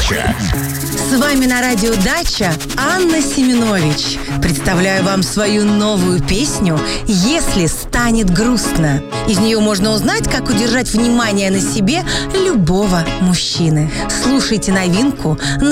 «Дача». С вами на радио «Дача» Анна Семенович. Представляю вам свою новую песню «Если станет грустно». Из нее можно узнать, как удержать внимание на себе любого мужчины. Слушайте новинку